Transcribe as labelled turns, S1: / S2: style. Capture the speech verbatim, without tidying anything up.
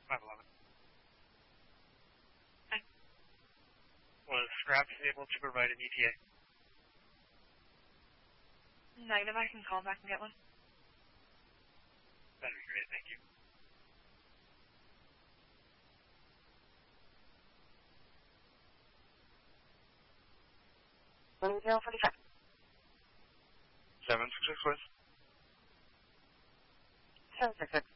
S1: five eleven.
S2: Hi.
S1: Was Scraps able to provide an E T A?
S2: Negative, I can call back and get one.
S1: That'd be great, thank you.
S2: zero forty-five.
S1: seven six six, please.
S2: seven six six.